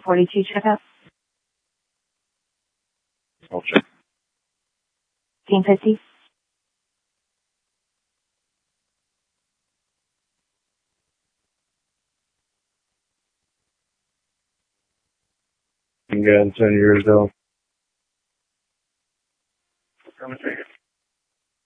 42 checkup. I'll check. Team 50. Again, 10 years ago.